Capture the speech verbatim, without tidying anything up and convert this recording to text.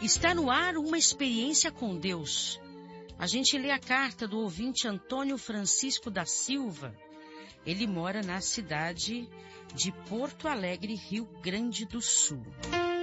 Está no ar uma experiência com Deus. A gente lê a carta do ouvinte Antônio Francisco da Silva. Ele mora na cidade de Porto Alegre, Rio Grande do Sul.